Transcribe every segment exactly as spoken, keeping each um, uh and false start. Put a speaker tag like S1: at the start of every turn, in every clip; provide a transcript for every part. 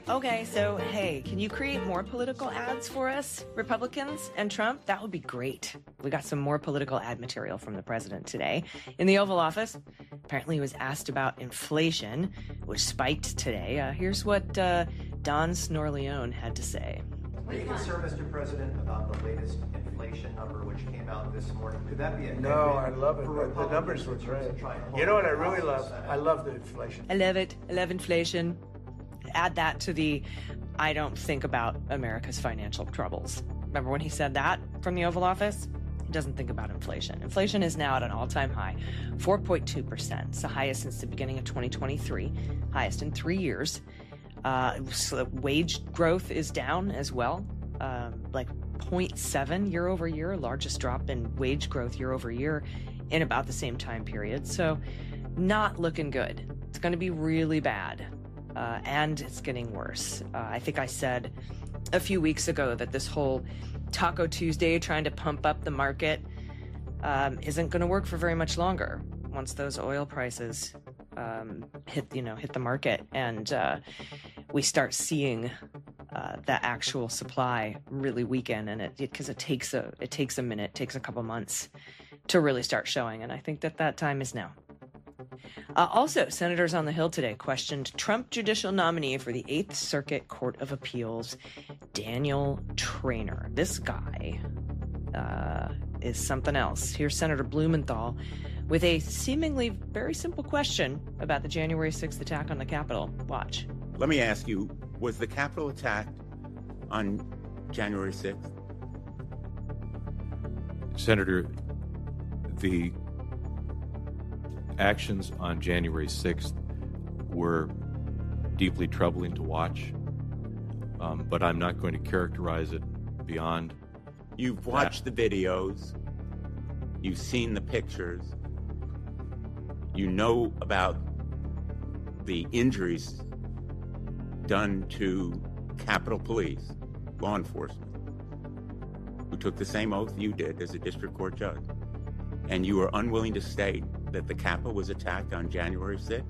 S1: Okay, so hey, can you create more political ads for us, Republicans and Trump? That would be great. We got some more political ad material from the president today. In the Oval Office, apparently he was asked about inflation, which spiked today. Uh, here's what uh, Don Snorleone had to say.
S2: Are you concerned, Mister President, about the latest inflation number which came out this morning? Could that be a
S3: No, I love it. The, the numbers were great. You know what I really love? I love the inflation.
S1: I love it. I love inflation. Add that to the I don't think about America's financial troubles. Remember when he said that from the Oval Office? He doesn't think about inflation. Inflation is now at an all-time high, four point two percent. It's the highest since the beginning of twenty twenty-three, highest in three years. Uh, so wage growth is down as well, um, like zero point seven year over year, largest drop in wage growth year over year in about the same time period. So not looking good. It's going to be really bad. Uh, and it's getting worse. Uh, I think I said a few weeks ago that this whole Taco Tuesday trying to pump up the market um, isn't going to work for very much longer once those oil prices um, hit, you know, hit the market and uh, we start seeing uh, the actual supply really weaken. And it because it, it takes a it takes a minute, takes a couple months to really start showing. And I think that that time is now. Uh, also, senators on the Hill today questioned Trump judicial nominee for the Eighth Circuit Court of Appeals, Daniel Traynor. This guy uh, is something else. Here's Senator Blumenthal with a seemingly very simple question about the January sixth attack on the Capitol. Watch.
S4: Let me ask you, was the Capitol attacked on January sixth?
S5: Senator, the actions on January sixth were deeply troubling to watch, um, but I'm not going to characterize it beyond.
S4: You've watched that. The videos, you've seen the pictures, you know about the injuries done to Capitol Police, law enforcement, who took the same oath you did as a district court judge, and you were unwilling to state that the Capitol was attacked on January sixth?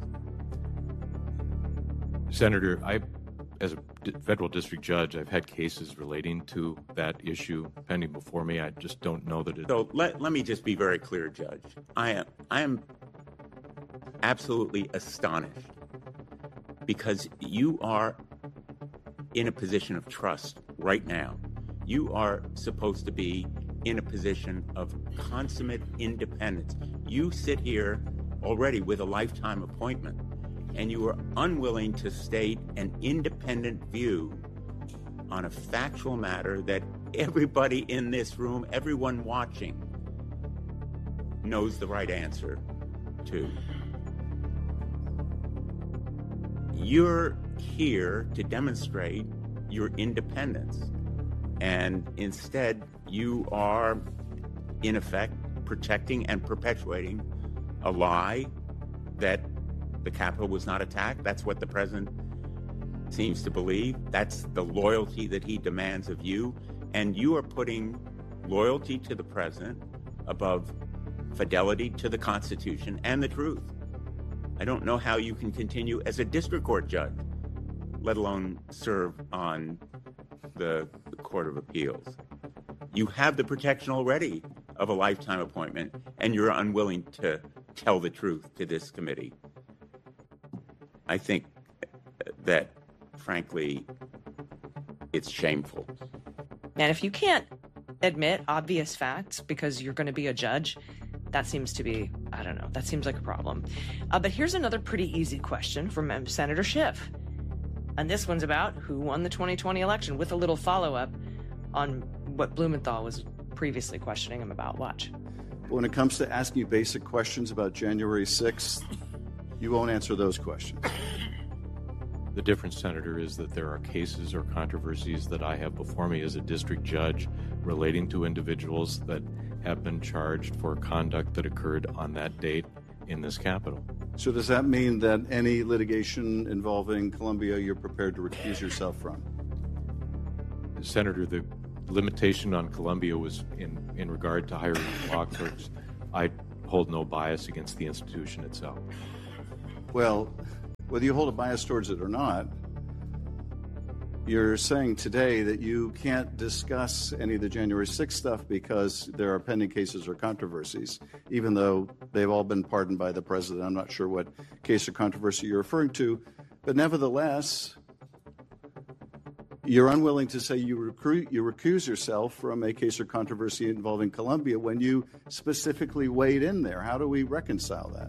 S5: Senator, I, as a federal district judge, I've had cases relating to that issue pending before me. I just don't know that it...
S4: So let, let me just be very clear, Judge. I am, I am absolutely astonished because you are in a position of trust right now. You are supposed to be in a position of consummate independence. You sit here already with a lifetime appointment, and you are unwilling to state an independent view on a factual matter that everybody in this room, everyone watching, knows the right answer to. You're here to demonstrate your independence, and instead you are, in effect, protecting and perpetuating a lie that the Capitol was not attacked. That's what the president seems to believe. That's the loyalty that he demands of you. And you are putting loyalty to the president above fidelity to the Constitution and the truth. I don't know how you can continue as a district court judge, let alone serve on the, the Court of Appeals. You have the protection already of a lifetime appointment, and you're unwilling to tell the truth to this committee. I think that, frankly, it's shameful.
S1: And if you can't admit obvious facts because you're going to be a judge, that seems to be, I don't know, that seems like a problem. Uh, but here's another pretty easy question from Senator Schiff. And this one's about who won the twenty twenty election, with a little follow-up on what Blumenthal was previously questioning him about. Watch.
S6: When it comes to asking you basic questions about January sixth, you won't answer those questions.
S5: The difference, Senator, is that there are cases or controversies that I have before me as a district judge relating to individuals that have been charged for conduct that occurred on that date in this Capitol.
S6: So does that mean that any litigation involving Columbia you're prepared to recuse yourself from?
S5: Senator, the limitation on Columbia was in, in regard to hiring law clerks. I hold no bias against the institution itself.
S6: Well, whether you hold a bias towards it or not, You're saying today that you can't discuss any of the January sixth stuff because there are pending cases or controversies, even though they've all been pardoned by the president. I'm not sure what case or controversy you're referring to, but nevertheless, you're unwilling to say you, recruit, you recuse yourself from a case or controversy involving Colombia when you specifically weighed in there. How do we reconcile that?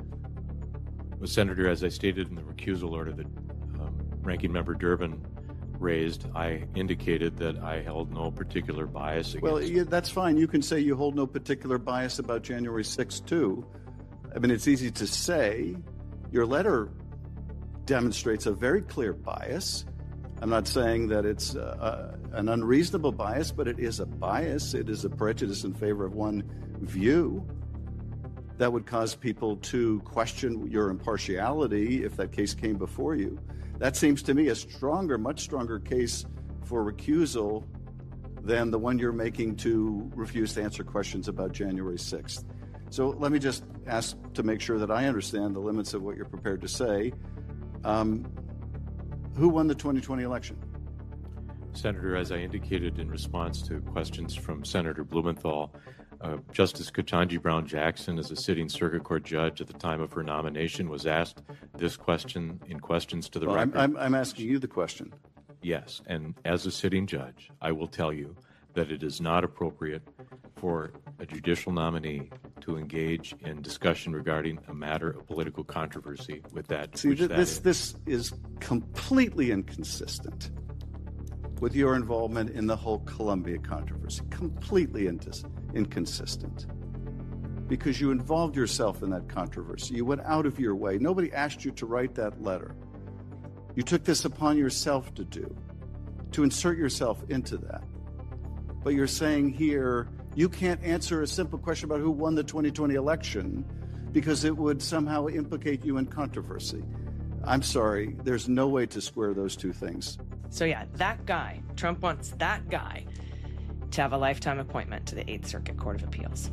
S5: Well, Senator, as I stated in the recusal order that um, Ranking Member Durbin raised, I indicated that I held no particular bias against...
S6: Well, yeah, that's fine. You can say you hold no particular bias about January sixth, too. I mean, it's easy to say. Your letter demonstrates a very clear bias. I'm not saying that it's uh, an unreasonable bias, but it is a bias. It is a prejudice in favor of one view that would cause people to question your impartiality if that case came before you. That seems to me a stronger, much stronger case for recusal than the one you're making to refuse to answer questions about January sixth. So let me just ask to make sure that I understand the limits of what you're prepared to say. Um, who won the twenty twenty election?
S5: Senator, as I indicated in response to questions from Senator Blumenthal, uh, Justice Ketanji Brown Jackson, as a sitting circuit court judge at the time of her nomination, was asked this question in questions to the
S6: well,
S5: record.
S6: I'm, I'm, I'm asking you the question.
S5: Yes, and as a sitting judge, I will tell you that it is not appropriate for a judicial nominee to engage in discussion regarding a matter of political controversy with that.
S6: See,
S5: which
S6: th-
S5: that
S6: this
S5: is.
S6: this is completely inconsistent with your involvement in the whole Colombia controversy. Completely intis- inconsistent. Because you involved yourself in that controversy. You went out of your way. Nobody asked you to write that letter. You took this upon yourself to do, to insert yourself into that. But you're saying here, you can't answer a simple question about who won the twenty twenty election because it would somehow implicate you in controversy. I'm sorry, there's no way to square those two things.
S1: So yeah, that guy, Trump wants that guy to have a lifetime appointment to the Eighth Circuit Court of Appeals.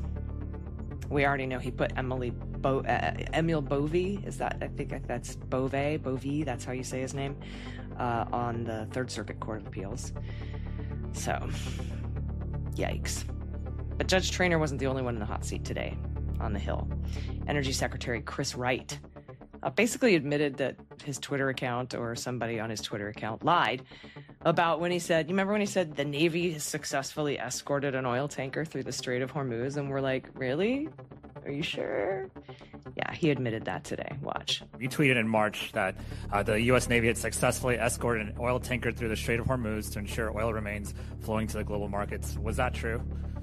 S1: We already know he put Emily Bo- uh, Emile Bovee, is that, I think that's Bove, Bovee, that's how you say his name, uh, on the Third Circuit Court of Appeals. So, yikes. But Judge Traynor wasn't the only one in the hot seat today on the Hill. Energy Secretary Chris Wright uh, basically admitted that his Twitter account or somebody on his Twitter account lied about when he said, you remember when he said the Navy has successfully escorted an oil tanker through the Strait of Hormuz? And we're like, really? Are you sure? Yeah, he admitted that today. Watch.
S7: You tweeted in March that uh, the U S Navy had successfully escorted an oil tanker through the Strait of Hormuz to ensure oil remains flowing to the global markets. Was that true?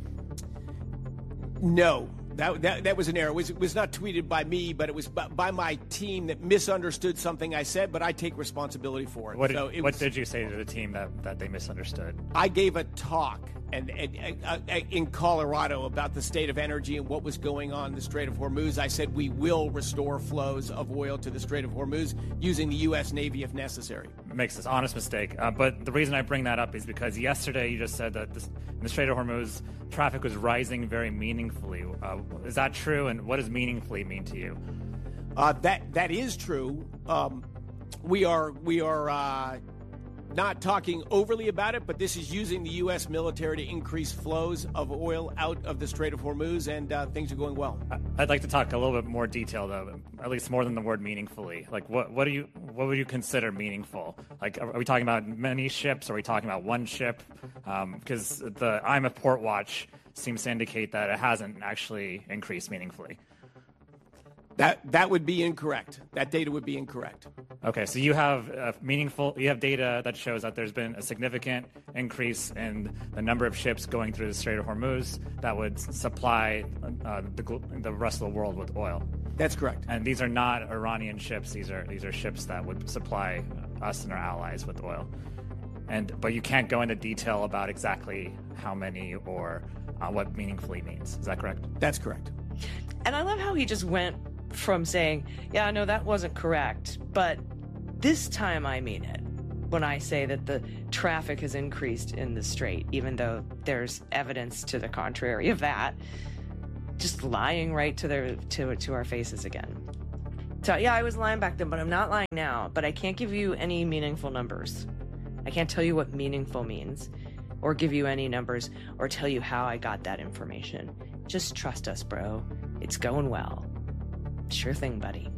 S8: No. That, that that was an error. It was, it was not tweeted by me, but it was by, by my team that misunderstood something I said, but I take responsibility for it.
S7: What,
S8: so
S7: did,
S8: it
S7: what
S8: was,
S7: did you say to the team that, that they misunderstood?
S8: I gave a talk and, and, and uh, in Colorado about the state of energy and what was going on in the Strait of Hormuz. I said we will restore flows of oil to the Strait of Hormuz using the U S Navy if necessary.
S7: It makes this honest mistake. Uh, but the reason I bring that up is because yesterday you just said that this, in the Strait of Hormuz, traffic was rising very meaningfully. Uh, is that true? And what does meaningfully mean to you?
S8: Uh, that that is true. Um, we are we are uh, not talking overly about it, but this is using the U S military to increase flows of oil out of the Strait of Hormuz, and uh, things are going well.
S7: I'd like to talk a little bit more detail, though, at least more than the word meaningfully. Like, what what do you what would you consider meaningful? Like, are we talking about many ships? Are we talking about one ship? Because um, the I M F Port Watch seems to indicate that it hasn't actually increased meaningfully.
S8: That that would be incorrect. That data would be incorrect.
S7: Okay, so you have uh, meaningful, you have data that shows that there's been a significant increase in the number of ships going through the Strait of Hormuz that would supply uh, the, the rest of the world with oil.
S8: That's correct.
S7: And these are not Iranian ships. These are these are ships that would supply us and our allies with oil. And but you can't go into detail about exactly how many or uh, what meaningfully means. Is that correct?
S8: That's correct.
S1: And I love how he just went from saying, yeah, no, that wasn't correct, but this time I mean it when I say that the traffic has increased in the strait, even though there's evidence to the contrary of that, just lying right to their to to our faces again. So yeah, I was lying back then, but I'm not lying now. But I can't give you any meaningful numbers. I can't tell you what meaningful means, or give you any numbers, or tell you how I got that information. Just trust us, bro. It's going well. Sure thing, buddy.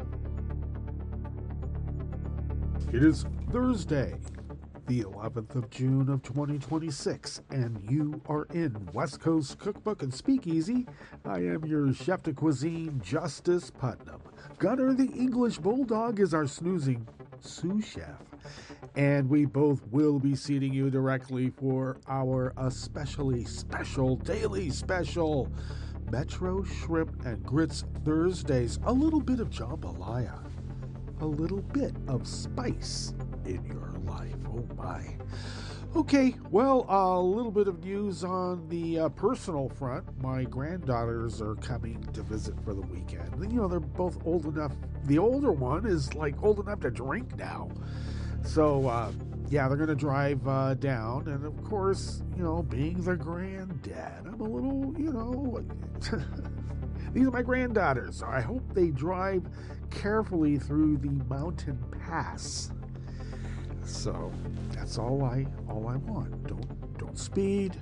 S9: It is Thursday, the eleventh of June of twenty twenty-six, and you are in West Coast Cookbook and Speakeasy. I am your chef de cuisine, Justice Putnam. Gunner the English Bulldog is our snoozing sous chef, and we both will be seating you directly for our especially special, daily special Metro Shrimp and Grits Thursdays. A little bit of jambalaya, a little bit of spice in your life. Oh my. Okay, well, a little bit of news on the uh, personal front. My granddaughters are coming to visit for the weekend. You know, they're both old enough. The older one is like old enough to drink now. So, uh, yeah, they're going to drive uh, down. And of course, you know, being the granddad, I'm a little, you know, these are my granddaughters. So I hope they drive carefully through the mountain pass. So that's all I all I want. Don't don't speed.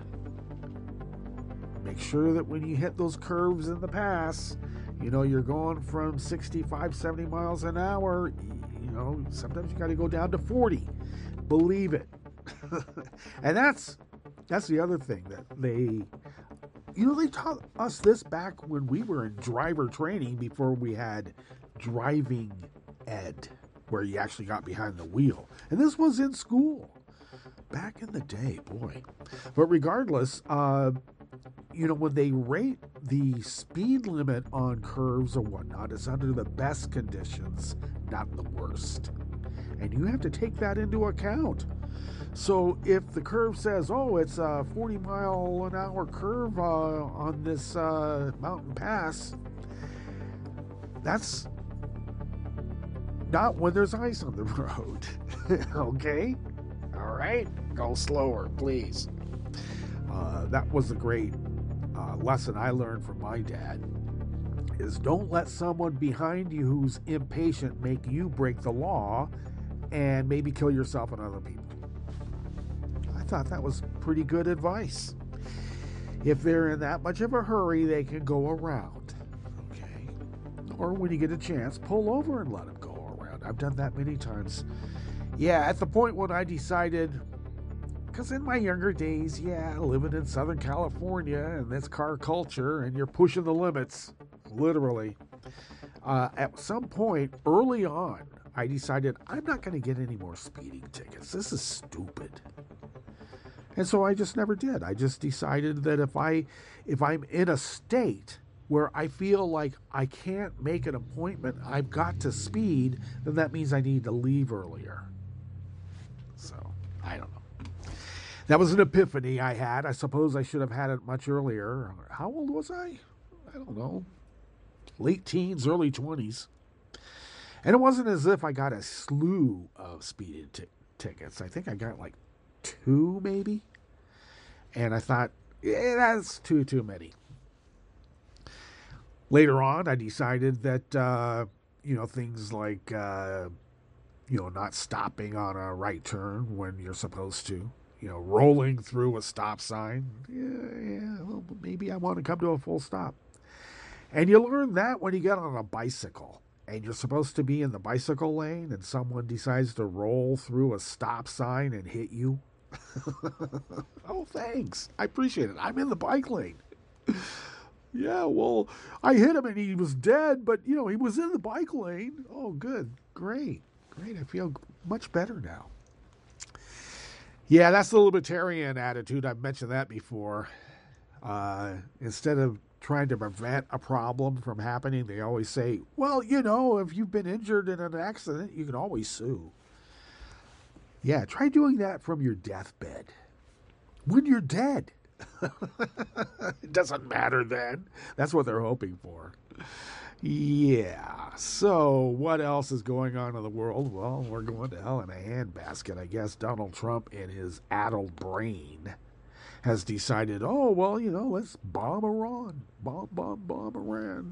S9: Make sure that when you hit those curves in the pass, you know, you're going from sixty-five, seventy miles an hour. You know, sometimes you got to go down to forty. Believe it. And that's that's the other thing that they, you know, they taught us this back when we were in driver training before we had driving ed, where you actually got behind the wheel. And this was in school back in the day, boy. But regardless, uh, you know, when they rate the speed limit on curves or whatnot, it's under the best conditions, not the worst. And you have to take that into account. So if the curve says, oh, it's a forty mile an hour curve uh, on this uh, mountain pass, that's not when there's ice on the road. Okay? All right? Go slower, please. Uh, that was a great uh, lesson I learned from my dad, is don't let someone behind you who's impatient make you break the law and maybe kill yourself and other people. I thought that was pretty good advice. If they're in that much of a hurry, they can go around. Okay? Or when you get a chance, pull over and let them go. I've done that many times. Yeah, at the point when I decided, because in my younger days, yeah, living in Southern California and this car culture, and you're pushing the limits, literally. Uh, at some point early on, I decided I'm not going to get any more speeding tickets. This is stupid. And so I just never did. I just decided that if I, if I'm in a state where I feel like I can't make an appointment, I've got to speed, then that means I need to leave earlier. So, I don't know. That was an epiphany I had. I suppose I should have had it much earlier. How old was I? I don't know. Late teens, early twenties. And it wasn't as if I got a slew of speeding t- tickets. I think I got like two, maybe. And I thought, yeah, that's too, too many. Later on, I decided that, uh, you know, things like, uh, you know, not stopping on a right turn when you're supposed to, you know, rolling through a stop sign. Yeah, yeah, well, maybe I want to come to a full stop. And you learn that when you get on a bicycle and you're supposed to be in the bicycle lane and someone decides to roll through a stop sign and hit you. Oh, thanks. I appreciate it. I'm in the bike lane. Yeah, well, I hit him and he was dead, but, you know, he was in the bike lane. Oh, good. Great. Great. I feel much better now. Yeah, that's the libertarian attitude. I've mentioned that before. Uh, instead of trying to prevent a problem from happening, they always say, well, you know, if you've been injured in an accident, you can always sue. Yeah, try doing that from your deathbed. When you're dead. It doesn't matter then. That's what they're hoping for. Yeah. So what else is going on in the world? Well, we're going to hell in a handbasket. I guess Donald Trump, in his addled brain, has decided, oh, well, you know, let's bomb Iran. Bomb, bomb, bomb Iran.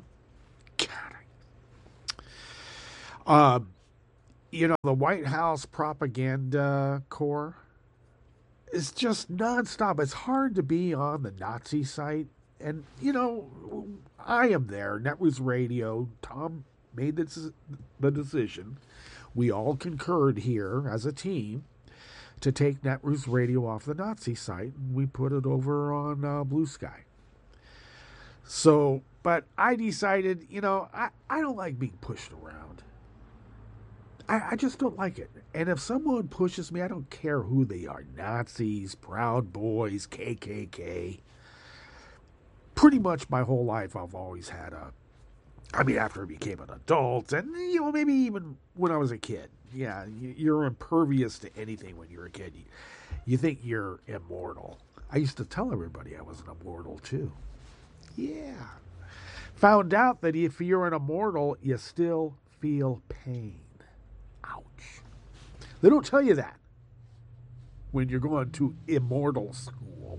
S9: God. Uh, you know, the White House Propaganda Corps, is just nonstop. It's hard to be on the Nazi site. And, you know, I am there. Netroots Radio. Tom made the, the decision. We all concurred here as a team to take Netroots Radio off the Nazi site. And we put it over on uh, Blue Sky. So, but I decided, you know, I, I don't like being pushed around. I, I just don't like it. And if someone pushes me, I don't care who they are. Nazis, Proud Boys, K K K. Pretty much my whole life I've always had a, I mean, after I became an adult and, you know, maybe even when I was a kid. Yeah, you're impervious to anything when you're a kid. You, you think you're immortal. I used to tell everybody I was an immortal too. Yeah. Found out that if you're an immortal, you still feel pain. Ouch. They don't tell you that when you're going to immortal school.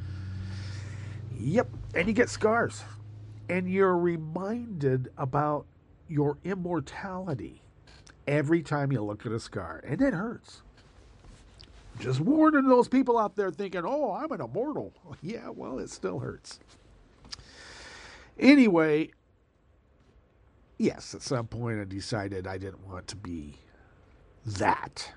S9: Yep. And you get scars. And you're reminded about your immortality every time you look at a scar. And it hurts. Just warning those people out there thinking, oh, I'm an immortal. Yeah, well, it still hurts. Anyway, yes, at some point I decided I didn't want to be that.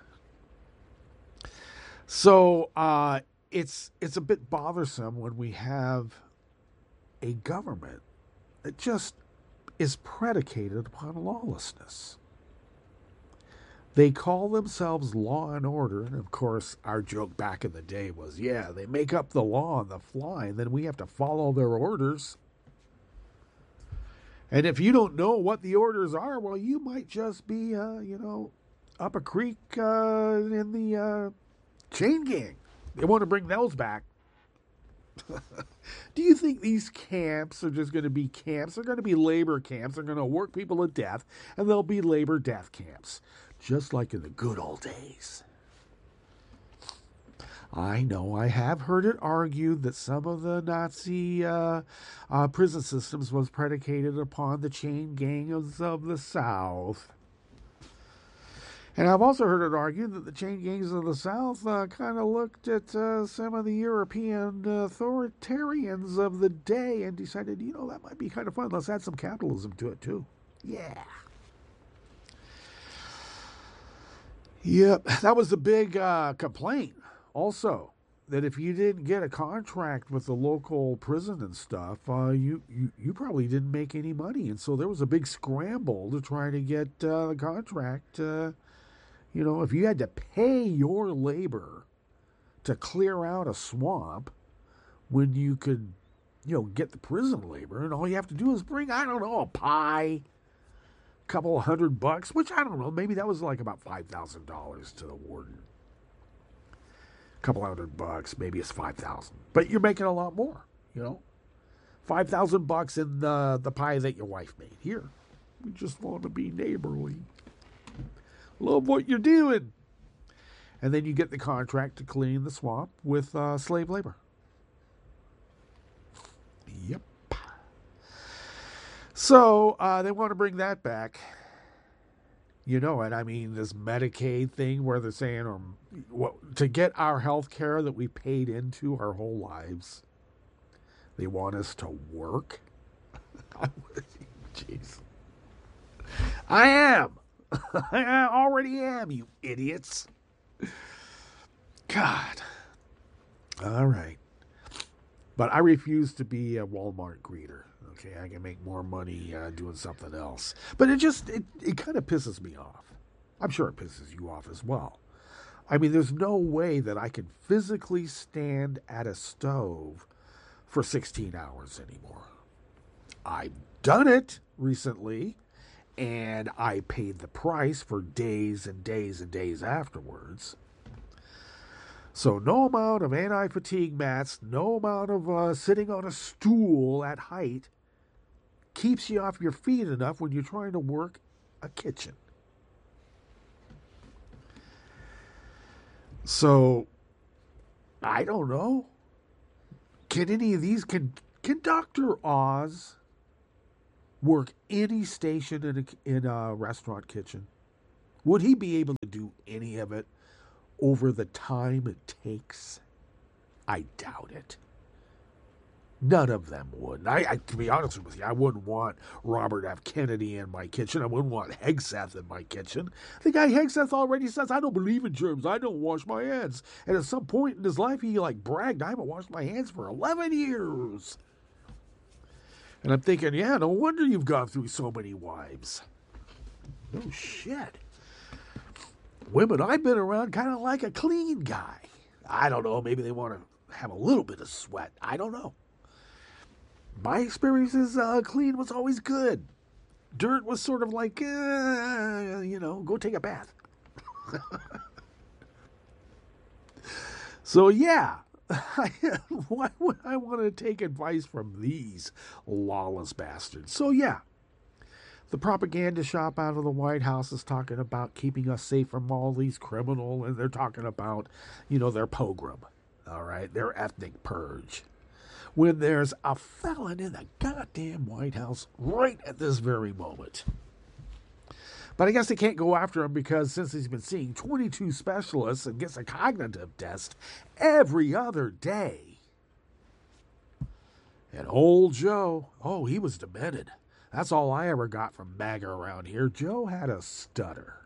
S9: So uh, it's it's a bit bothersome when we have a government that just is predicated upon lawlessness. They call themselves law and order, and of course our joke back in the day was, yeah, they make up the law on the fly, and then we have to follow their orders. And if you don't know what the orders are, well, you might just be, uh, you know, up a creek uh, in the uh, chain gang. They want to bring those back. Do you think these camps are just going to be camps? They're going to be labor camps. They're going to work people to death, and they'll be labor death camps, just like in the good old days. I know I have heard it argued that some of the Nazi uh, uh, prison systems was predicated upon the chain gangs of the South. And I've also heard it argued that the chain gangs of the South uh, kind of looked at uh, some of the European authoritarians of the day and decided, you know, that might be kind of fun. Let's add some capitalism to it, too. Yeah. Yep, that was the big uh, complaint. Also, that if you didn't get a contract with the local prison and stuff, uh, you, you, you probably didn't make any money. And so there was a big scramble to try to get uh, the contract. Uh, you know, if you had to pay your labor to clear out a swamp when you could, you know, get the prison labor, and all you have to do is bring, I don't know, a pie, a couple of hundred bucks, which I don't know, maybe that was like about five thousand dollars to the warden. Couple hundred bucks, maybe it's five thousand, but you're making a lot more, you know, five thousand bucks in the the pie that your wife made. Here, we just want to be neighborly. Love what you're doing, and then you get the contract to clean the swamp with uh, slave labor. Yep. So uh, they want to bring that back. You know it. I mean, this Medicaid thing where they're saying um, what, to get our health care that we paid into our whole lives, they want us to work. Jeez. I am. I already am, you idiots. God. All right. But I refuse to be a Walmart greeter. Okay, I can make more money uh, doing something else. But it just, it, it kind of pisses me off. I'm sure it pisses you off as well. I mean, there's no way that I can physically stand at a stove for sixteen hours anymore. I've done it recently, and I paid the price for days and days and days afterwards. So no amount of anti-fatigue mats, no amount of uh, sitting on a stool at height keeps you off your feet enough when you're trying to work a kitchen. So, I don't know. Can any of these, can, can Doctor Oz work any station in a, in a restaurant kitchen? Would he be able to do any of it over the time it takes? I doubt it. None of them would. I, I, to be honest with you, I wouldn't want Robert F. Kennedy in my kitchen. I wouldn't want Hegseth in my kitchen. The guy Hegseth already says, I don't believe in germs. I don't wash my hands. And at some point in his life, he like bragged, I haven't washed my hands for eleven years. And I'm thinking, yeah, no wonder you've gone through so many wives. No shit. Women I've been around kind of like a clean guy. I don't know. Maybe they want to have a little bit of sweat. I don't know. My experience is uh, clean was always good. Dirt was sort of like, uh, you know, go take a bath. So, yeah, why would I want to take advice from these lawless bastards? So, yeah, the propaganda shop out of the White House is talking about keeping us safe from all these criminals, and they're talking about, you know, their pogrom, all right, their ethnic purge. When there's a felon in the goddamn White House right at this very moment. But I guess they can't go after him because since he's been seeing twenty-two specialists and gets a cognitive test every other day. And old Joe, oh, he was demented. That's all I ever got from MAGA around here. Joe had a stutter.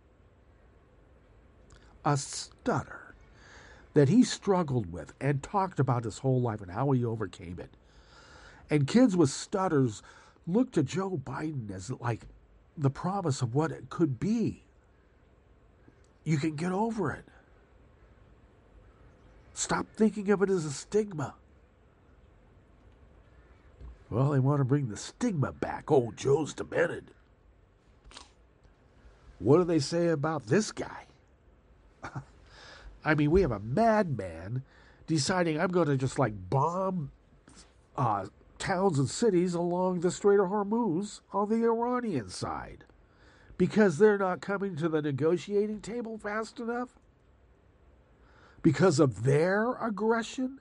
S9: A stutter that he struggled with and talked about his whole life and how he overcame it. And kids with stutters look to Joe Biden as like the promise of what it could be. You can get over it. Stop thinking of it as a stigma. Well, they want to bring the stigma back. Oh, Joe's demented. What do they say about this guy? I mean, we have a madman deciding I'm going to just like bomb uh, towns and cities along the Strait of Hormuz on the Iranian side because they're not coming to the negotiating table fast enough because of their aggression.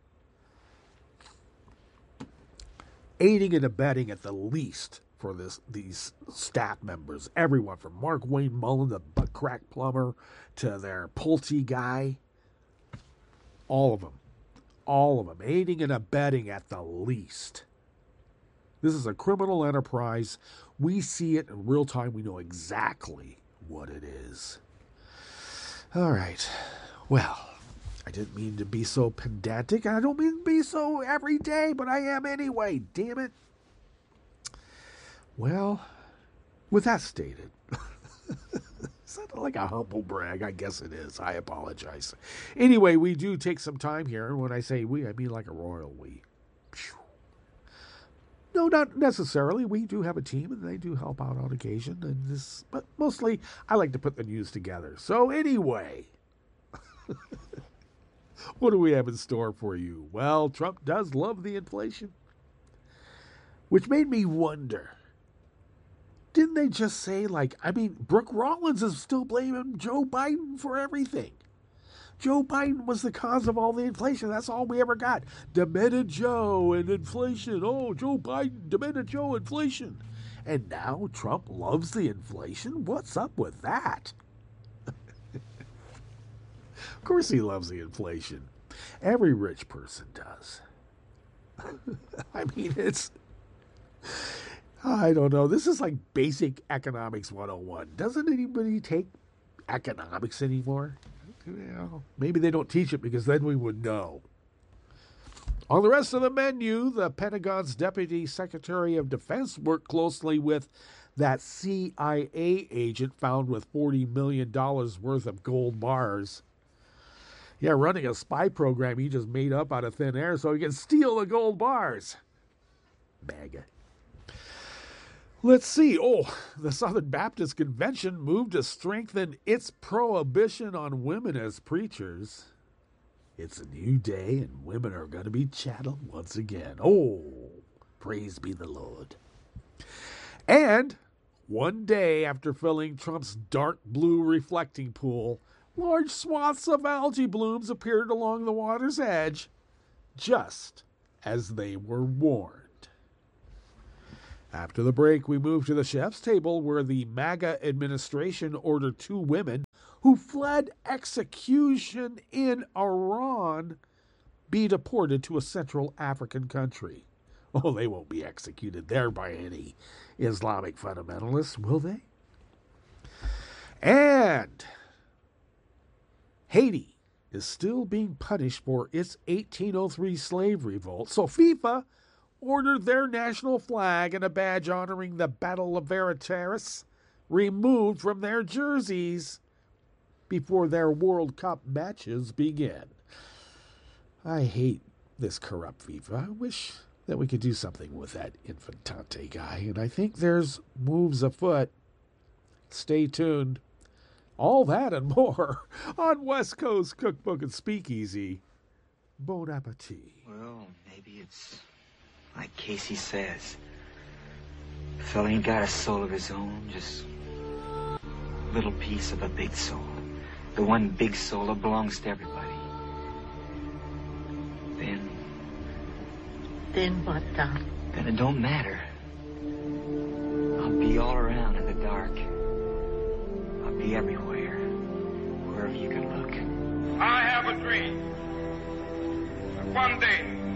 S9: Aiding and abetting at the least for this these staff members, everyone from Mark Wayne Mullen, the butt crack plumber, to their Pulte guy, all of them, all of them, aiding and abetting at the least. This is a criminal enterprise. We see it in real time. We know exactly what it is. All right. Well, I didn't mean to be so pedantic. I don't mean to be so every day, but I am anyway. Damn it. Well, with that stated, is that like a humble brag? I guess it is. I apologize. Anyway, we do take some time here. And when I say we, I mean like a royal we. No, not necessarily. We do have a team, and they do help out on occasion. And this, but mostly, I like to put the news together. So anyway, what do we have in store for you? Well, Trump does love the inflation, which made me wonder. Didn't they just say, like, I mean, Brooke Rollins is still blaming Joe Biden for everything. Joe Biden was the cause of all the inflation. That's all we ever got. Demented Joe and inflation. Oh, Joe Biden, demented Joe, inflation. And now Trump loves the inflation? What's up with that? Of course he loves the inflation. Every rich person does. I mean, it's... I don't know. This is like basic economics one oh one. Doesn't anybody take economics anymore? Well, maybe they don't teach it because then we would know. On the rest of the menu, the Pentagon's Deputy Secretary of Defense worked closely with that C I A agent found with forty million dollars worth of gold bars. Yeah, running a spy program he just made up out of thin air so he can steal the gold bars. MAGA. Let's see. Oh, the Southern Baptist Convention moved to strengthen its prohibition on women as preachers. It's a new day, and women are going to be chattel once again. Oh, praise be the Lord. And one day after filling Trump's dark blue reflecting pool, large swaths of algae blooms appeared along the water's edge, just as they were warned. After the break, we move to the chef's table where the MAGA administration ordered two women who fled execution in Iran be deported to a Central African country. Oh, they won't be executed there by any Islamic fundamentalists, will they? And Haiti is still being punished for its eighteen oh three slave revolt. So FIFA ordered their national flag and a badge honoring the Battle of Veritaris removed from their jerseys before their World Cup matches begin. I hate this corrupt FIFA. I wish that we could do something with that Infantante guy, and I think there's moves afoot. Stay tuned. All that and more on West Coast Cookbook and Speakeasy. Bon appetit.
S10: Well, maybe it's like Casey says. The fella ain't got a soul of his own, just a little piece of a big soul. The one big soul that belongs to everybody. Then...
S11: Then what, Doc?
S10: Then it don't matter. I'll be all around in the dark. I'll be everywhere, wherever you can look.
S12: I have a dream that one day